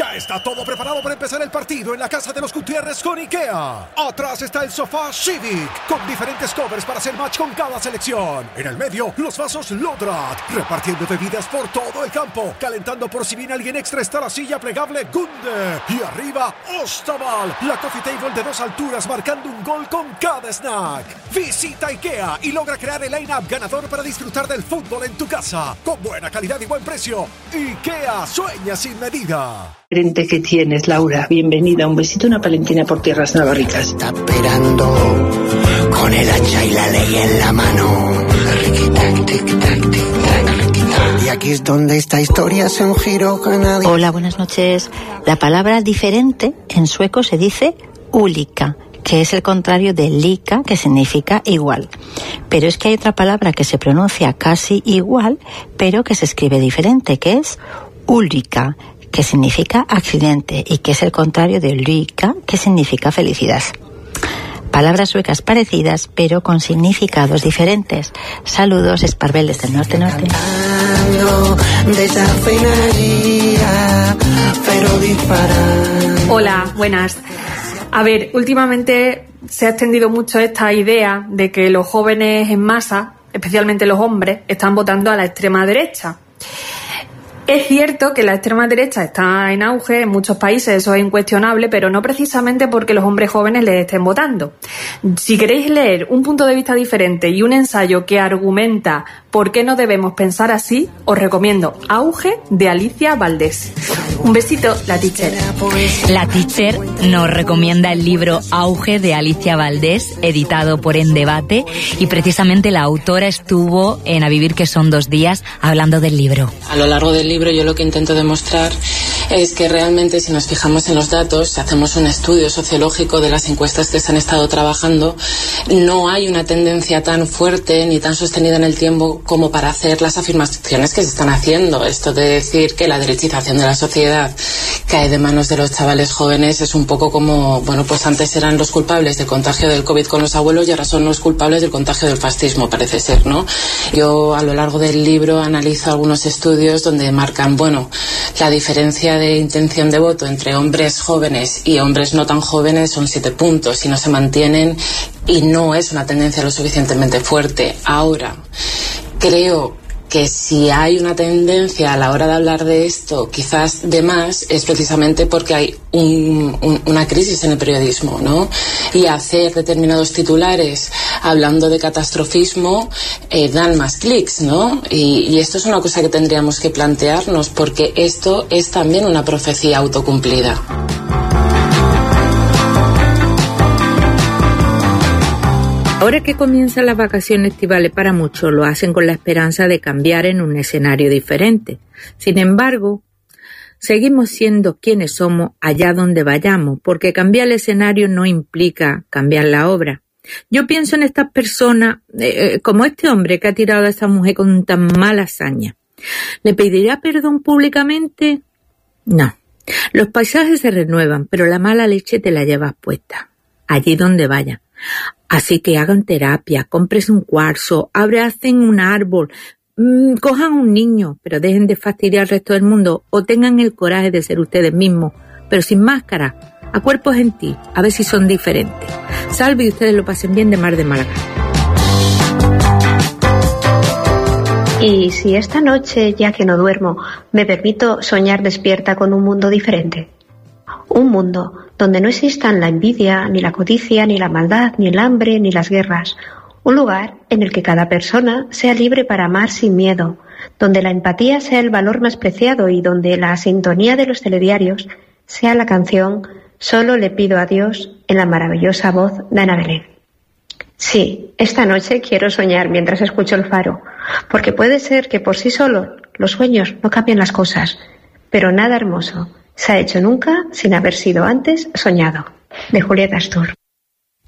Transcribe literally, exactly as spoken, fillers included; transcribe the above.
Ya está todo preparado para empezar el partido en la casa de los Gutiérrez con IKEA. Atrás está el sofá Civic, con diferentes covers para hacer match con cada selección. En el medio, los vasos Lodrat, repartiendo bebidas por todo el campo. Calentando por si viene alguien extra está la silla plegable Gunde. Y arriba, Ostaval, la coffee table de dos alturas marcando un gol con cada snack. Visita IKEA y logra crear el line-up ganador para disfrutar del fútbol en tu casa. Con buena calidad y buen precio. IKEA, sueña sin medida. Frente que tienes, Laura. Bienvenida. Un besito, una palentina por tierras navarricas. Está esperando con el hacha y la ley en la mano. Y aquí es donde esta historia hace un giro canadiense. Hola, buenas noches. La palabra diferente en sueco se dice ulika, que es el contrario de lika, que significa igual. Pero es que hay otra palabra que se pronuncia casi igual, pero que se escribe diferente, que es ulrika, que significa accidente, y que es el contrario de ulrika, que significa felicidad. Palabras suecas parecidas, pero con significados diferentes. Saludos, Esparbeles del Norte Norte. Hola, buenas. A ver, últimamente se ha extendido mucho esta idea de que los jóvenes en masa, especialmente los hombres, están votando a la extrema derecha. Es cierto que la extrema derecha está en auge en muchos países, eso es incuestionable, pero no precisamente porque los hombres jóvenes les estén votando. Si queréis leer un punto de vista diferente y un ensayo que argumenta por qué no debemos pensar así, os recomiendo Auge de Alicia Valdés. Un besito, la teacher. La teacher nos recomienda el libro Auge de Alicia Valdés, editado por En Debate, y precisamente la autora estuvo en A Vivir que son dos días hablando del libro. A lo largo del libro yo lo que intento demostrar es que realmente, si nos fijamos en los datos, si hacemos un estudio sociológico de las encuestas que se han estado trabajando, no hay una tendencia tan fuerte ni tan sostenida en el tiempo como para hacer las afirmaciones que se están haciendo. Esto de decir que la derechización de la sociedad cae de manos de los chavales jóvenes es un poco como, bueno, pues antes eran los culpables del contagio del COVID con los abuelos y ahora son los culpables del contagio del fascismo, parece ser, ¿no? Yo a lo largo del libro analizo algunos estudios donde marcan, bueno, la diferencia de intención de voto entre hombres jóvenes y hombres no tan jóvenes son siete puntos y no se mantienen, y no es una tendencia lo suficientemente fuerte. Ahora, creo que si hay una tendencia a la hora de hablar de esto, quizás de más, es precisamente porque hay un, un, una crisis en el periodismo, ¿no? Y hacer determinados titulares hablando de catastrofismo eh, dan más clics, ¿no? Y, y esto es una cosa que tendríamos que plantearnos, porque esto es también una profecía autocumplida. Ahora que comienzan las vacaciones estivales, para muchos lo hacen con la esperanza de cambiar en un escenario diferente. Sin embargo, seguimos siendo quienes somos allá donde vayamos, porque cambiar el escenario no implica cambiar la obra. Yo pienso en estas personas, eh, como este hombre que ha tirado a esa mujer con tan mala hazaña. ¿Le pedirá perdón públicamente? No. Los paisajes se renuevan, pero la mala leche te la llevas puesta, allí donde vaya. Así que hagan terapia, compres un cuarzo, abracen un árbol, mmm, cojan un niño, pero dejen de fastidiar al resto del mundo, o tengan el coraje de ser ustedes mismos, pero sin máscara, a cuerpo gentil, a ver si son diferentes. Salve y ustedes lo pasen bien de Mar de Málaga. Y si esta noche, ya que no duermo, me permito soñar despierta con un mundo diferente. Un mundo donde no existan la envidia, ni la codicia, ni la maldad, ni el hambre, ni las guerras. Un lugar en el que cada persona sea libre para amar sin miedo, donde la empatía sea el valor más preciado y donde la sintonía de los telediarios sea la canción Solo le pido a Dios, en la maravillosa voz de Ana Belén. Sí, esta noche quiero soñar mientras escucho el faro, porque puede ser que por sí solos los sueños no cambien las cosas, pero nada hermoso se ha hecho nunca sin haber sido antes soñado. De Julieta Astur.